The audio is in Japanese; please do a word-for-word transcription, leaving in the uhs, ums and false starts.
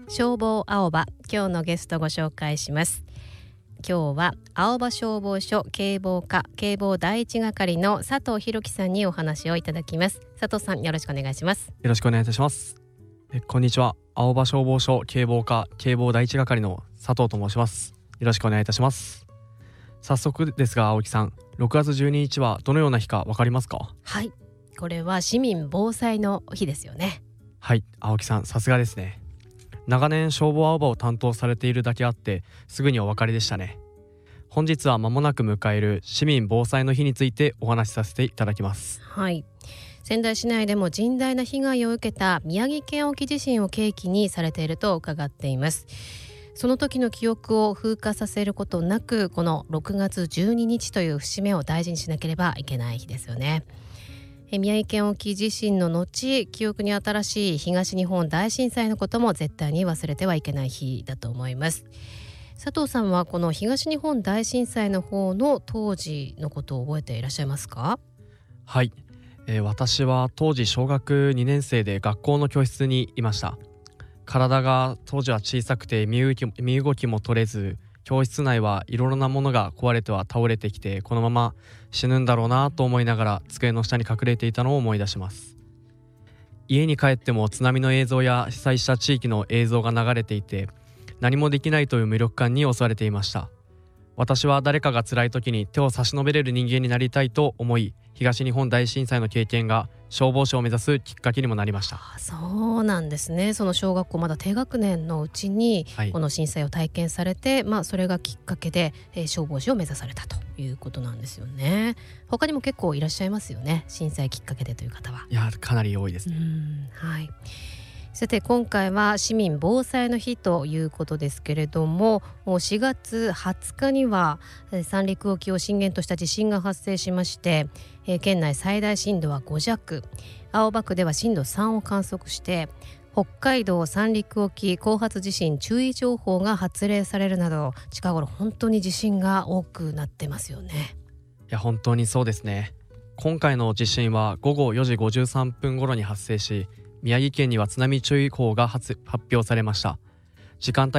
消防青葉、今日のゲストご紹介します。今日は青葉消防署警防課警防第一係の佐藤弘樹さんにお話をいただきます。佐藤さん、よろしくお願いします。 よろしくお願いいたします。えこんにちは。青葉消防署警防課警防第一係の佐藤と申します。よろしくお願いいたします。早速ですが、青木さん、ろくがつじゅうににちはどのような日か分かりますか？ はい、これは市民防災の日ですよね。 はい、青木さん、さすがですね。長年消防青葉を担当されているだけあってすぐにお分かりでしたね。本日は間もなく迎える市民防災の日についてお話しさせていただきます。 はい、仙台市内でも甚大な被害を受けた宮城県沖地震を契機にされていると伺っています。その時の記憶を風化させることなく、このろくがつじゅうににちという節目を大事にしなければいけない日ですよね。え宮城県沖地震の後、記憶に新しい東日本大震災のことも絶対に忘れてはいけない日だと思います。佐藤さんはこの東日本大震災の方の当時のことを覚えていらっしゃいますか？ はい、えー、私は当時小学にねん生で学校の教室にいました。体が当時は小さくて身動き、身動きも取れず、教室内はいろいろなものが壊れては倒れてきて、このまま死ぬんだろうなと思いながら机の下に隠れていたのを思い出します。家に帰っても津波の映像や被災した地域の映像が流れていて、何もできないという無力感に襲われていました。私は誰かが辛い時に手を差し伸べれる人間になりたいと思い、東日本大震災の経験が消防士を目指すきっかけにもなりました。 あ、そうなんですね。その小学校まだ低学年のうちにこの震災を体験されて、はい、まあ、それがきっかけで、えー、消防士を目指されたということなんですよね。他にも結構いらっしゃいますよね、震災きっかけでという方は。 いや、かなり多いですね。 うん、はい。さて、今回は市民防災の日ということですけれども、しがつはつかには三陸沖を震源とした地震が発生しまして、県内最大震度はごじゃく、青葉区では震度さんを観測して、北海道三陸沖後発地震注意情報が発令されるなど、近頃本当に地震が多くなってますよね。 いや、本当にそうですね。今回の地震はごごよじごじゅうさんぷん頃に発生し、宮城県には津波注意報が発表されました。時間帯